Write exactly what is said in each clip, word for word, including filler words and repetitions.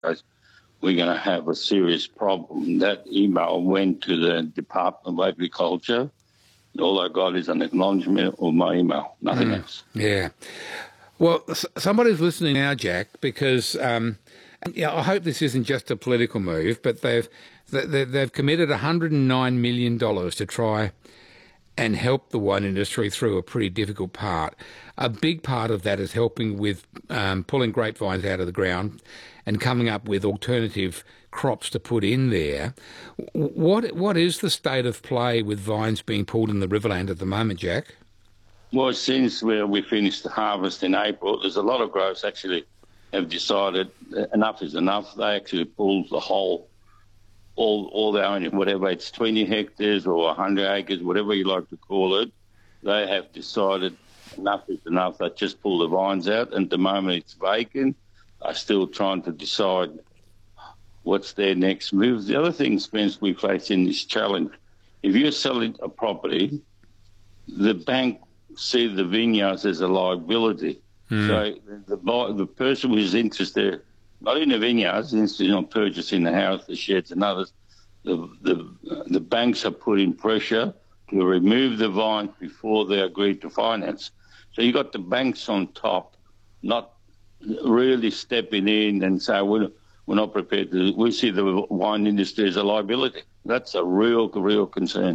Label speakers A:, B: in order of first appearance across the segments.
A: Coast, we're going to have a serious problem. That email went to the Department of Agriculture. All I got is an acknowledgement of my email, nothing mm, else.
B: Yeah. Well, somebody's listening now, Jack, because um, yeah, I hope this isn't just a political move, but they've they've committed one hundred nine million dollars to try and help the wine industry through a pretty difficult part. A big part of that is helping with um, pulling grapevines out of the ground and coming up with alternative crops to put in there. What What is the state of play with vines being pulled in the Riverland at the moment, Jack?
A: Well, since we we finished the harvest in April, there's a lot of growers actually have decided enough is enough. They actually pulled the whole, all all their own, whatever it's twenty hectares or one hundred acres, whatever you like to call it. They have decided enough is enough. They just pull the vines out, and at the moment it's vacant. They're still trying to decide what's their next move. The other thing, Spence, we face in this challenge, if you're selling a property, the bank see the vineyards as a liability. Mm. So the the person who's interested, not in the vineyards, interested in purchasing the house, the sheds and others, the, the, the banks are putting pressure to remove the vine before they agree to finance. So you got the banks on top, not really stepping in and say, we're, we're not prepared to, we see the wine industry as a liability. That's a real, real concern.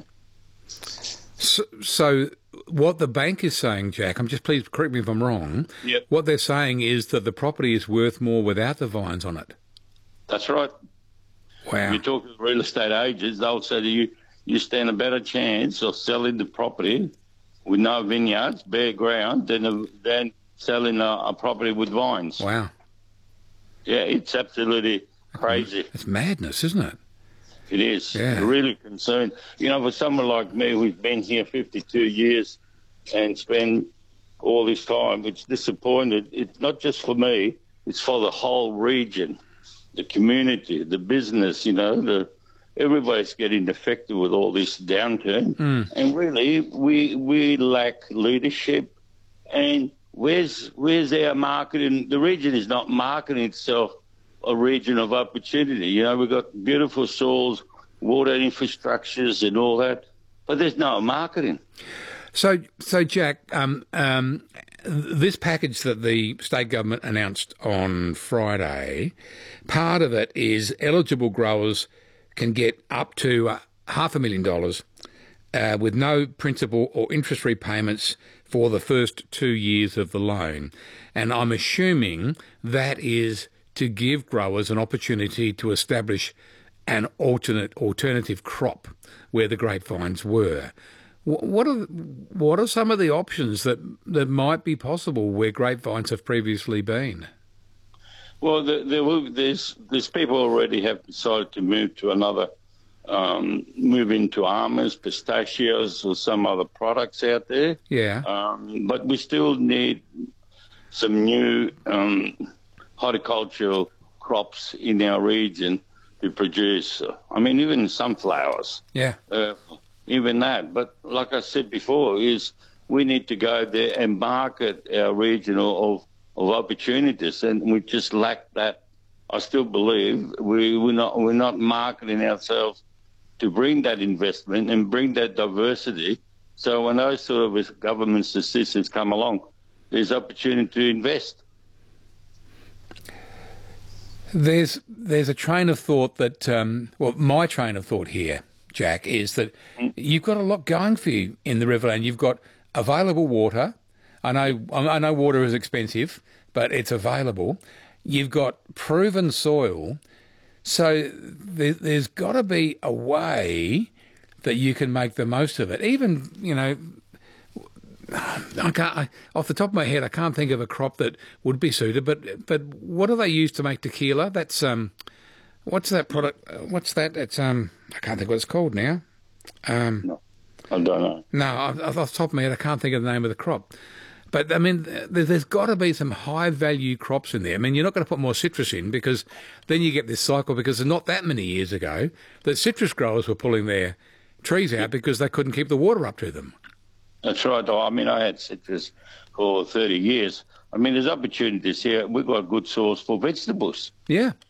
B: So, so what the bank is saying, Jack, I'm just, please correct me if I'm wrong,
A: yep.
B: What they're saying is that the property is worth more without the vines on it.
A: That's right.
B: Wow.
A: If you talk to real estate agents, they'll say to you, you stand a better chance of selling the property with no vineyards, bare ground, than, than selling a, a property with vines.
B: Wow.
A: Yeah, it's absolutely crazy.
B: It's madness, isn't it?
A: It is.
B: Yeah.
A: Really concerned. You know, for someone like me who's been here fifty-two years and spent all this time, it's disappointed. It's not just for me, it's for the whole region, the community, the business, you know, the everybody's getting affected with all this downturn.
B: Mm.
A: And really, we we lack leadership. And where's where's our marketing? The region is not marketing itself a region of opportunity. You know, we've got beautiful soils, water infrastructures and all that, but there's no marketing.
B: So, so Jack, um, um, this package that the state government announced on Friday, part of it is eligible growers can get up to uh, half a million dollars uh, with no principal or interest repayments for the first two years of the loan. And I'm assuming that is to give growers an opportunity to establish an alternate alternative crop where the grapevines were. What are what are some of the options that, that might be possible where grapevines have previously been?
A: Well, there, there will, there's there's people already have decided to move to another, um, move into almonds, pistachios, or some other products out there.
B: Yeah.
A: Um, but we still need some new um, horticultural crops in our region to produce. Uh, I mean, even sunflowers.
B: Yeah.
A: Uh, even that. But like I said before, is we need to go there and market our region of, of opportunities, and we just lack that. I still believe we, we're not we're not marketing ourselves to bring that investment and bring that diversity. So when those sort of government assistance come along, there's opportunity to invest.
B: There's there's a train of thought that, um, well, my train of thought here, Jack, is that you've got a lot going for you in the Riverland. You've got available water. I know I know water is expensive, but it's available. You've got proven soil. So there, there's got to be a way that you can make the most of it. Even, you know, I can't, I, off the top of my head, I can't think of a crop that would be suited. But but what do they use to make tequila? That's um, what's that product? What's that? It's um, I can't think what it's called now. Um,
A: no, I don't know.
B: No, off the top of my head, I can't think of the name of the crop. But, I mean, there's got to be some high-value crops in there. I mean, you're not going to put more citrus in because then you get this cycle, because not that many years ago that citrus growers were pulling their trees out because they couldn't keep the water up to them.
A: That's right. I mean, I had citrus for thirty years. I mean, there's opportunities here. We've got a good source for vegetables.
B: Yeah.